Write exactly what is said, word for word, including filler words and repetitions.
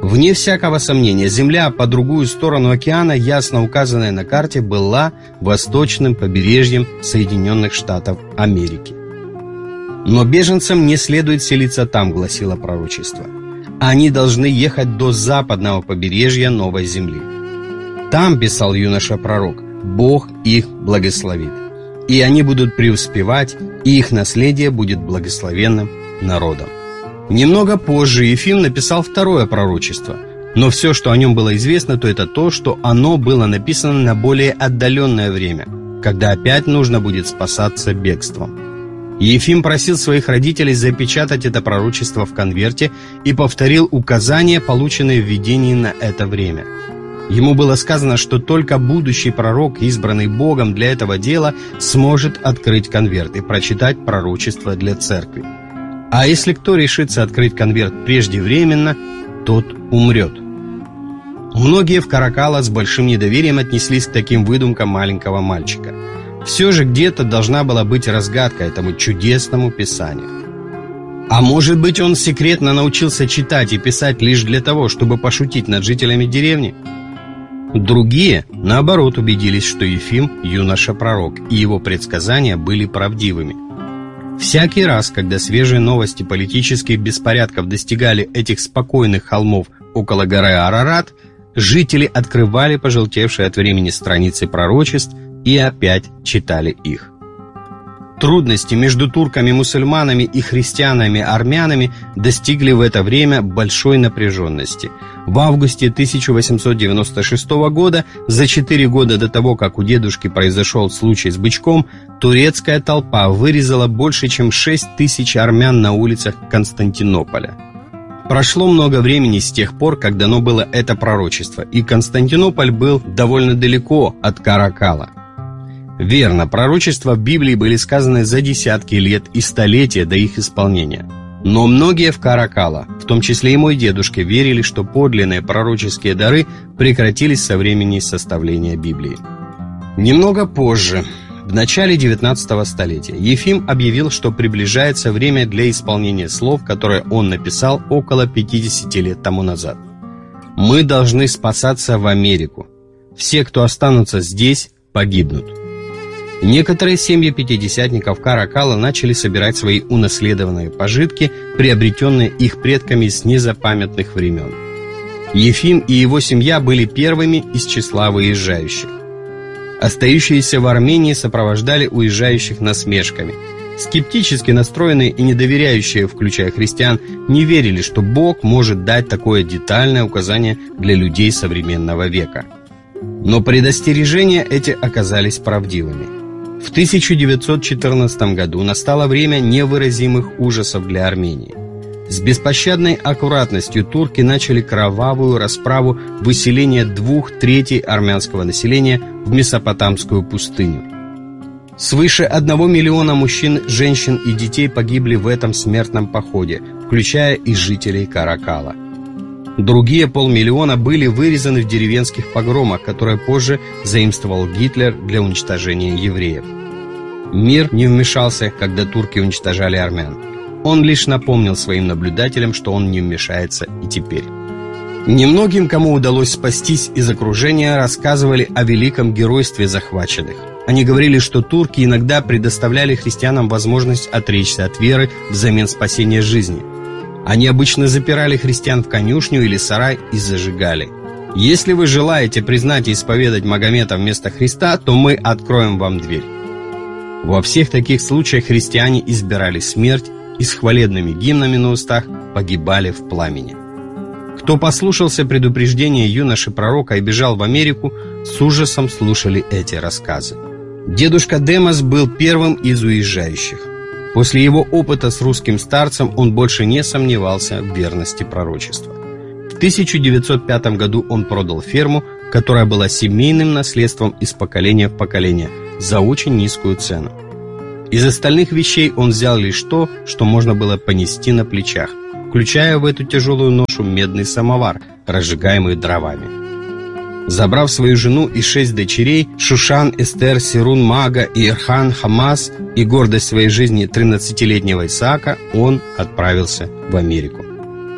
Вне всякого сомнения, земля по другую сторону океана, ясно указанная на карте, была восточным побережьем Соединенных Штатов Америки. Но беженцам не следует селиться там, гласило пророчество. Они должны ехать до западного побережья Новой Земли. Там, писал юноша-пророк, Бог их благословит. И они будут преуспевать, и их наследие будет благословенным народом. Немного позже Ефим написал второе пророчество, но все, что о нем было известно, то это то, что оно было написано на более отдаленное время, когда опять нужно будет спасаться бегством. Ефим просил своих родителей запечатать это пророчество в конверте и повторил указания, полученные в видении на это время. Ему было сказано, что только будущий пророк, избранный Богом для этого дела, сможет открыть конверт и прочитать пророчество для церкви. А если кто решится открыть конверт преждевременно, тот умрет. Многие в Каракала с большим недоверием отнеслись к таким выдумкам маленького мальчика. Все же где-то должна была быть разгадка этому чудесному писанию. А может быть, он секретно научился читать и писать лишь для того, чтобы пошутить над жителями деревни? Другие, наоборот, убедились, что Ефим – юноша-пророк, и его предсказания были правдивыми. Всякий раз, когда свежие новости политических беспорядков достигали этих спокойных холмов около горы Арарат, жители открывали пожелтевшие от времени страницы пророчеств и опять читали их. Трудности между турками-мусульманами и христианами-армянами достигли в это время большой напряженности. В августе тысяча восемьсот девяносто шестого года, за четыре года до того, как у дедушки произошел случай с бычком, турецкая толпа вырезала больше, чем шесть тысяч армян на улицах Константинополя. Прошло много времени с тех пор, как дано было это пророчество, и Константинополь был довольно далеко от Каракала. Верно, пророчества в Библии были сказаны за десятки лет и столетия до их исполнения. Но многие в Каракала, в том числе и мой дедушка, верили, что подлинные пророческие дары прекратились со времени составления Библии. Немного позже, в начале девятнадцатого столетия, Ефим объявил, что приближается время для исполнения слов, которые он написал около пятидесяти лет тому назад. «Мы должны спасаться в Америку. Все, кто останутся здесь, погибнут». Некоторые семьи пятидесятников Каракала начали собирать свои унаследованные пожитки, приобретенные их предками с незапамятных времен. Ефим и его семья были первыми из числа выезжающих. Остающиеся в Армении сопровождали уезжающих насмешками. Скептически настроенные и недоверяющие, включая христиан, не верили, что Бог может дать такое детальное указание для людей современного века. Но предостережения эти оказались правдивыми. В тысяча девятьсот четырнадцатом году настало время невыразимых ужасов для Армении. С беспощадной аккуратностью турки начали кровавую расправу выселения двух третей армянского населения в Месопотамскую пустыню. Свыше одного миллиона мужчин, женщин и детей погибли в этом смертном походе, включая и жителей Каракала. Другие полмиллиона были вырезаны в деревенских погромах, которые позже заимствовал Гитлер для уничтожения евреев. Мир не вмешался, когда турки уничтожали армян. Он лишь напомнил своим наблюдателям, что он не вмешается и теперь. Немногим, кому удалось спастись из окружения, рассказывали о великом геройстве захваченных. Они говорили, что турки иногда предоставляли христианам возможность отречься от веры взамен спасения жизни. Они обычно запирали христиан в конюшню или сарай и зажигали. Если вы желаете признать и исповедать Магомета вместо Христа, то мы откроем вам дверь. Во всех таких случаях христиане избирали смерть и с хвалебными гимнами на устах погибали в пламени. Кто послушался предупреждения юноши-пророка и бежал в Америку, с ужасом слушали эти рассказы. Дедушка Демос был первым из уезжающих. После его опыта с русским старцем он больше не сомневался в верности пророчества. В тысяча девятьсот пятом году он продал ферму, которая была семейным наследством из поколения в поколение, за очень низкую цену. Из остальных вещей он взял лишь то, что можно было понести на плечах, включая в эту тяжелую ношу медный самовар, разжигаемый дровами. Забрав свою жену и шесть дочерей, Шушан, Эстер, Сирун, Мага, Ирхан, Хамас и гордость своей жизни тринадцатилетнего Исаака, он отправился в Америку.